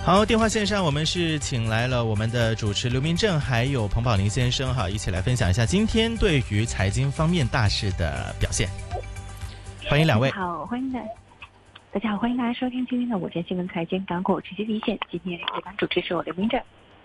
好，电话线上我们是请来了我们的主持刘明正还有彭宝林先生哈，一起来分享一下今天对于财经方面大事的表现。欢迎两位。 大家好，欢迎大家收听今天的午间新闻财经港股直击一线。今天代班主持是我刘明正。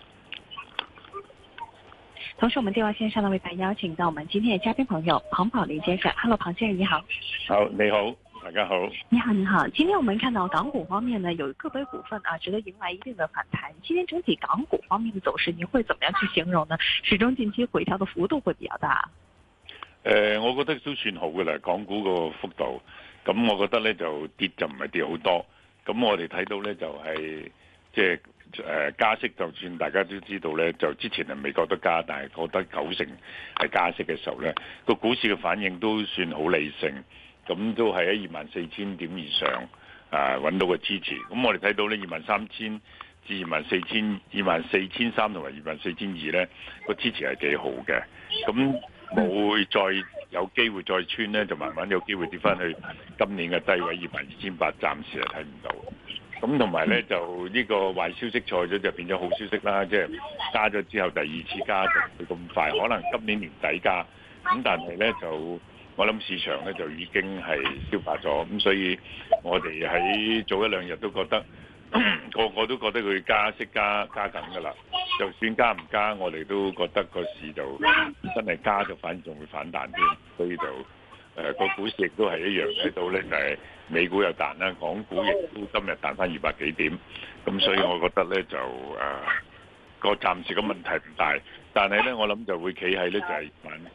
同时我们电话线上呢为大家邀请到我们今天的嘉宾朋友彭宝林先生。Hello， 彭先生你好。 好，你好，大家好。 你好，你好。今天我们看到港股方面呢有个别股份值得迎来一定的反弹。今天整体港股方面的走势，您会怎么样去形容呢？始終近期回調的幅度會比較大。 我覺得都算好嘅啦，港股個幅度。咁我覺得咧就跌就唔係跌好多。咁我哋睇到咧就係即係加息，就算大家都知道咧，就之前係未覺得加，但係覺得90%係加息嘅時候咧，個股市嘅反應都算好理性。咁都係喺24,000點以上揾到個支持。咁我哋睇到咧23,000至24,300同埋24,200咧個支持係幾好嘅。咁冇會再有機會再穿咧，就慢慢有機會跌翻去今年嘅低位22,800，暫時係睇唔到。咁同埋咧就呢個壞消息錯咗，就變咗好消息啦。即係加咗之後第二次加就唔會咁快，可能今年年底加。咁但係咧就我諗市場咧就已經係消化咗。咁所以我哋喺早一兩日都覺得個個都覺得佢加息加緊㗎啦。就算加唔加，我哋都覺得個市就真係加就反而仲會反彈添，所以就個股市亦都係一樣睇到咧，就係美股又彈啦，港股亦都今日彈翻200幾點，咁所以我覺得咧就個暫時個問題唔大，但係咧我諗就會企喺咧就係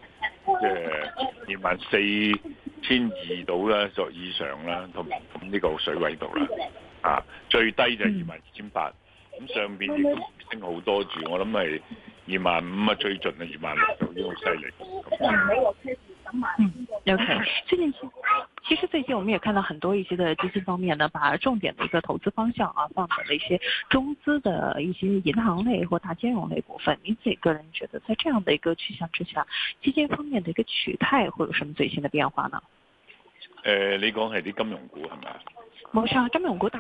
24,200到啦，作以上啦，同呢個水位度啦，最低就22,800。咁上邊亦都升好多住，我諗係25,000最盡26,000就已經好犀利。 OK， 其實最近我們也看到很多一些的基金方面呢，把重點的一個投資方向放在了一些中資的一些銀行類或大金融類股份。您自己個人覺得，在這樣的一個趨向之下，基金方面的一個取態會有什麼最新的變化呢？ 你講係啲金融股係咪？ 冇錯，金融股